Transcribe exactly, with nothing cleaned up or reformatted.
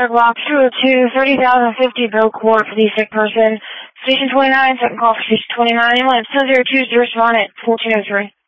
Traffic block two oh two, thirty thousand fifty Bill Court for the sick person. Station twenty-nine, second call for Station twenty-nine. Ambulance ten oh two to respond at fourteen oh three.